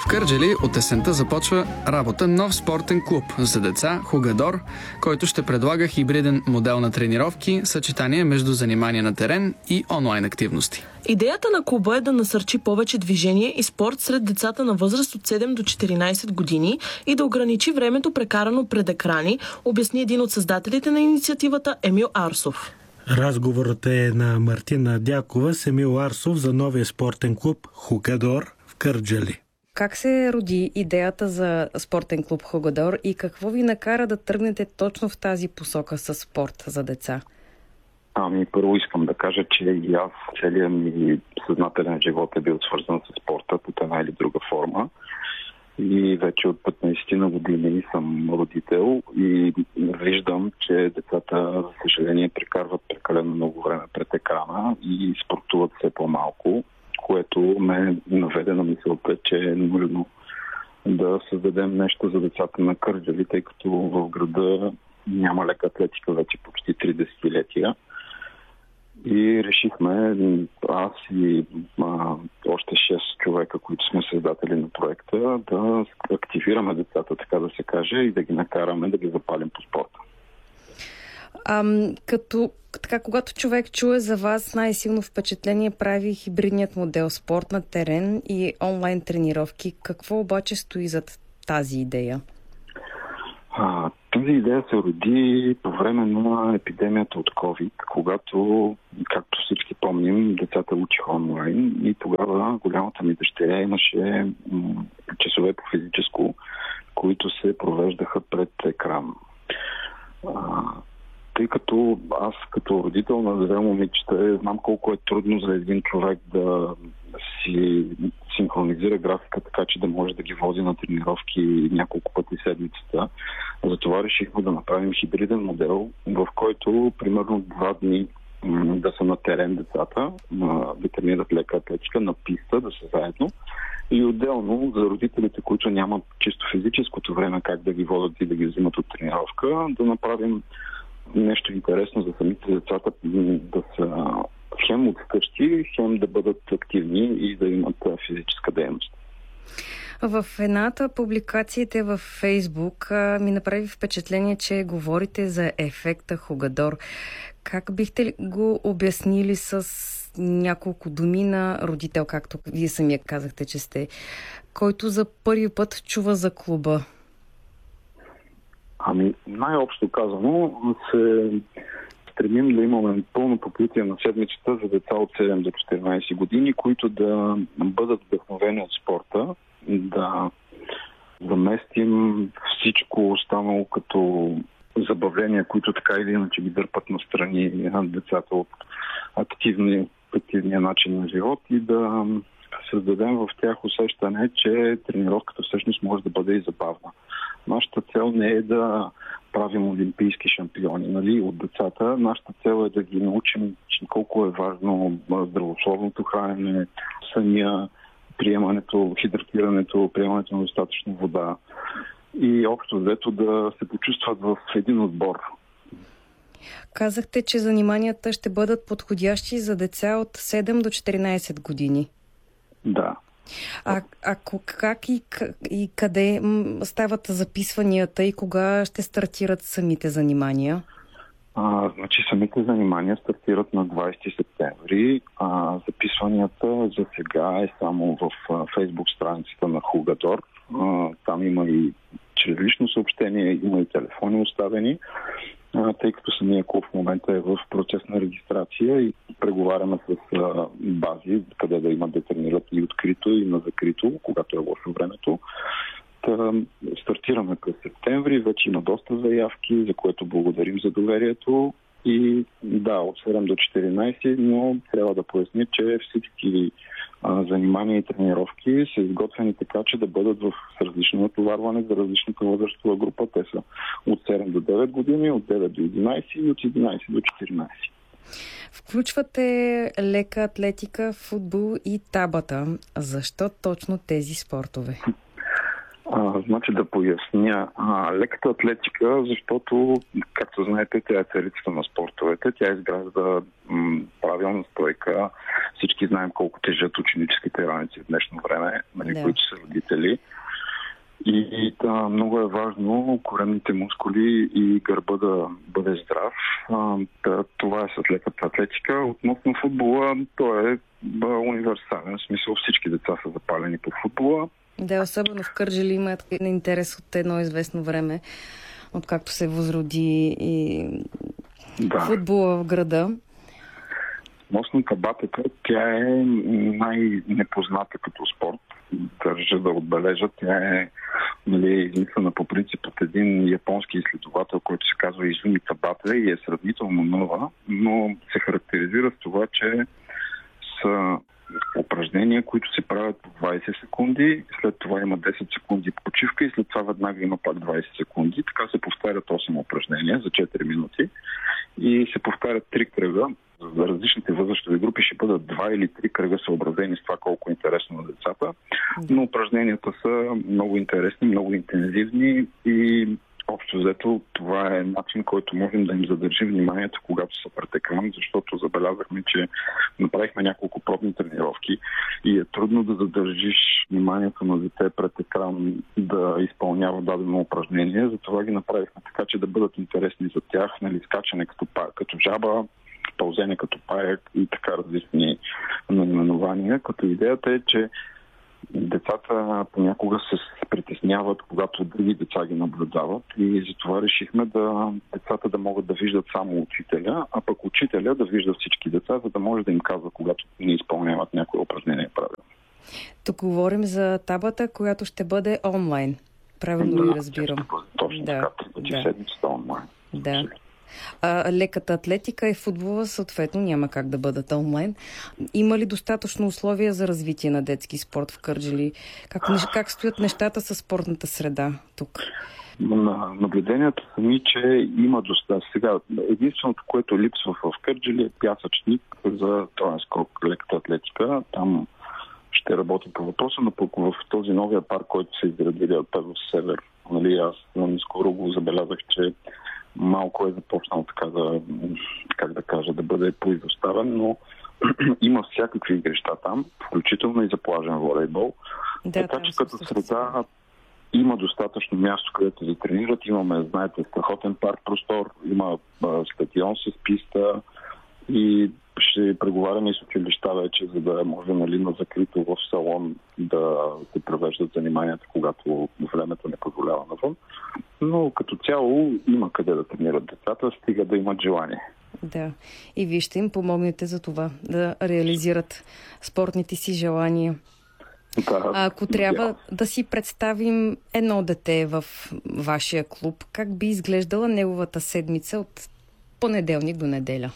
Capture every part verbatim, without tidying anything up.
Кърджали от есента започва работа нов спортен клуб за деца Хугадор, който ще предлага хибриден модел на тренировки, съчетание между занимания на терен и онлайн активности. Идеята на клуба е да насърчи повече движение и спорт сред децата на възраст от седем до четиринайсет години и да ограничи времето прекарано пред екрани, обясни един от създателите на инициативата Емил Арсов. Разговорът е на Мартина Дякова с Емил Арсов за новия спортен клуб Хугадор в Кърджали. Как се роди идеята за спортен клуб Хугадор и какво ви накара да тръгнете точно в тази посока с спорт за деца? Ами, първо искам да кажа, че и аз целият ми съзнателен живот е бил свързан с спорта под една или друга форма. И вече от петнайсет на години съм родител и виждам, че децата, за съжаление, прекарват прекалено много време пред екрана и спортуват все по-малко, което ме наведе на мисълта, че е нужно да създадем нещо за децата на Кърджали, тъй като в града няма лека атлетика вече почти три десетилетия. И решихме, аз и а, още шест човека, които сме създатели на проекта, да активираме децата, така да се каже, и да ги накараме да ги запалим по спорта. А, като, така, когато човек чуе за вас, най-силно впечатление прави хибридният модел спорт на терен и онлайн тренировки. Какво обаче стои зад тази идея? А, тази идея се роди по време на епидемията от COVID, когато, както всички помним, децата учиха онлайн и тогава голямата ми дъщеря имаше м- часове по физическо, които се провеждаха пред екран. А, тъй като аз като родител на две момичета знам колко е трудно за един човек да си синхронизира графика, така че да може да ги води на тренировки няколко пъти седмицата. Затова решихме да направим хибриден модел, в който примерно два дни м- да са на терен децата, да тренират лека атлетика на писта, да са заедно. И отделно за родителите, които нямат чисто физическото време как да ги водят и да ги взимат от тренировка, да направим нещо интересно за самите децата, да са хем от вкъщи, хем да бъдат активни и да имат физическа дейност. В едната публикациите във Фейсбук ми направи впечатление, че говорите за ефекта Хугадор. Как бихте ли го обяснили с няколко думи на родител, както вие самия казахте, че сте, който за първи път чува за клуба? Ами, най-общо казано, се стремим да имаме пълно покритие на седмицата за деца от седем до четиринайсет години, които да бъдат вдъхновени от спорта, да заместим всичко останало като забавления, които така или иначе ги дърпат настрани децата от активни, активния начин на живот и да създадем в тях усещане, че тренировката всъщност може да бъде и забавна. Нашата цел не е да правим олимпийски шампиони, нали, от децата. Нашата цел е да ги научим колко е важно здравословното хранене, съня, приемането, хидратирането, приемането на достатъчно вода и общо взето да се почувстват в един отбор. Казахте, че заниманията ще бъдат подходящи за деца от седем до четиринайсет години. Да. А, а как и, и къде стават записванията и кога ще стартират самите занимания? А, значи самите занимания стартират на двайсети септември. А, записванията за сега е само в Фейсбук страницата на Хугадор. А, там има и чрез лично съобщение, има и телефони оставени, а, тъй като самия клуб в момента е в процес на регистрация и преговаряме с а, бази, къде да имат да тренират и открито, и на закрито, когато е лошо времето. Та, стартираме през септември, вече има доста заявки, за което благодарим за доверието. И да, от седем до четиринайсет, но трябва да поясня, че всички а, занимания и тренировки са изготвени така, че да бъдат в различно натоварване за различната възрастова група. Те са от седем до девет години, от девет до единайсет и от единайсет до четиринайсет. Включвате лека атлетика, футбол и табата. Защо точно тези спортове? А, значи да поясня. А, леката атлетика, защото, както знаете, тя е царицата на спортовете. Тя изгражда м, правилна стойка. Всички знаем колко тежат ученическите раници в днешно време. нали, да. които са родители. И, и да, много е важно коремните мускули и гърба да бъде здрав. А, да, това е с леката атлетика. Относно футбола, той е да, универсален. В смисъл всички деца са запалени по футбола. Да, особено в Кърджали има интерес от едно известно време, откакто се възроди и Да. футбола в града. Относно табатата, тя е най-непозната като спорт. Държа да отбележа, тя е, нали, измислена по принцип от един японски изследовател, който се казва Изуми Табата и е сравнително нова, но се характеризира с това, че са упражнения, които се правят по двайсет секунди, след това има десет секунди почивка и след това веднага има пак двайсет секунди. Така се повтарят осем упражнения за четири минути и се повтарят три кръга. За различните възрастови групи ще бъдат два или три кръга, съобразени с това колко е интересно на децата. Но упражненията са много интересни, много интензивни и общо взето това е начин, който можем да им задържим вниманието, когато са пред екран, защото забелязахме, че направихме няколко пробни тренировки и е трудно да задържиш вниманието на дете пред екран да изпълнява дадено упражнение. Затова ги направихме така, че да бъдат интересни за тях, нали, скачане като, като жаба, пълзене като паяк и така различни наименования. Като идеята е, че децата понякога се притесняват, когато други деца ги наблюдават и затова решихме да децата да могат да виждат само учителя, а пък учителя да вижда всички деца, за да може да им казва, когато не изпълняват някое упражнение правилно. Тук говорим за табата, която ще бъде онлайн. Правилно ли да, разбирам? Точно да, така, три пъти да. седмицата онлайн. Да. А, леката атлетика и футбола съответно няма как да бъдат онлайн. Има ли достатъчно условия за развитие на детски спорт в Кърджали? Как, как стоят нещата със спортната среда тук? На наблюденията са ми, че има доста. Сега, единственото, което липсва в Кърджали е пясъчник за този скок, леката атлетика. Там ще работи по въпроса, но пък в този новия парк, който се изградили от в север, нали, аз скоро го забелязах, че малко е започнал така да, как да кажа, да бъде поизоставен, но има всякакви игрища там, включително и за плажен волейбол. Да, така че като среда има достатъчно място, където да тренират. Имаме, знаете, страхотен парк простор, има а, стадион с писта и ще преговаряме с училища вече, за да може, нали, на закрито в салон да се провеждат заниманията, когато времето не позволява навън. Но като цяло има къде да тренират децата, стига да имат желание. Да. И вие ще им помогнете за това, да реализират спортните си желания. Да, а ако трябва да. да си представим едно дете в вашия клуб, как би изглеждала неговата седмица от понеделник до неделя?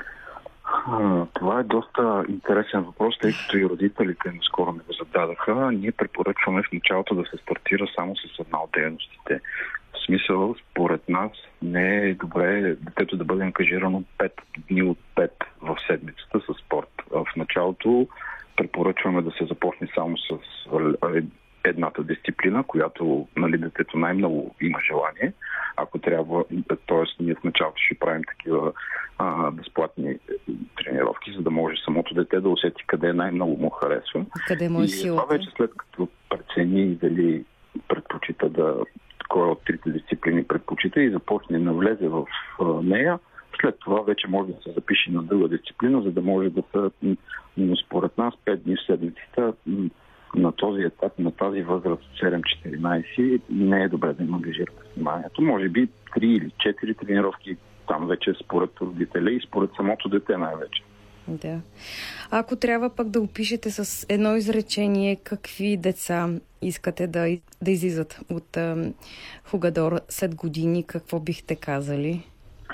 Това е доста интересен въпрос, тъй като и родителите наскоро не го зададаха. Ние препоръчваме в началото да се стартира само с една от дейностите. В смисъл, според нас не е добре детето да бъде ангажирано пет дни от пет в седмицата с спорт. В началото препоръчваме да се започне само с едната дисциплина, която, нали, детето най-много има желание. Ако трябва, т.е. ние в началото ще правим такива а, безплатни тренировки, за да може самото дете да усети къде най-много му харесва. Къде му е и силата. това вече след като прецени дали предпочита да кой от трите дисциплини предпочита и започне да навлезе в а, нея, след това вече може да се запише на друга дисциплина, за да може да са, според нас, пет дни в седмицата. На този етап, на тази възраст седем-четиринайсет не е добре да им ангажирате вниманието. Може би три или четири тренировки, там вече според родителя и според самото дете най-вече. Да. Ако трябва пък да опишете с едно изречение какви деца искате да, да излизат от а, Хугадор след години, какво бихте казали?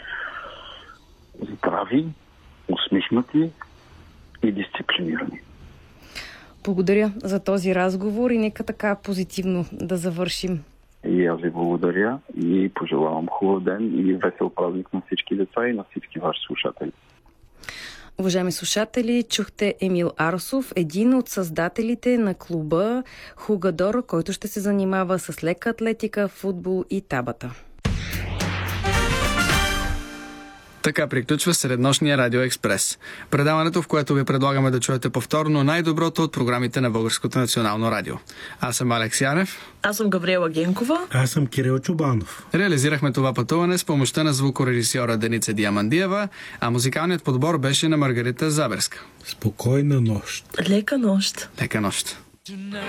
Здрави, усмихнати и дисциплинирани. Благодаря за този разговор и нека така позитивно да завършим. И аз ви благодаря и пожелавам хубав ден и весел празник на всички деца и на всички ваши слушатели. Уважаеми слушатели, чухте Емил Арсов, един от създателите на клуба Хугадор, който ще се занимава с лека атлетика, футбол и табата. Така приключва среднощния Радио Експрес. Предаването, в което ви предлагаме да чуете повторно най-доброто от програмите на Българското национално радио. Аз съм Алекс Янев. Аз съм Гавриела Генкова. Аз съм Кирил Чубанов. Реализирахме това пътуване с помощта на звукорежисьора Деница Диамандиева, а музикалният подбор беше на Маргарита Заберска. Спокойна нощ. Лека нощ. Лека нощ.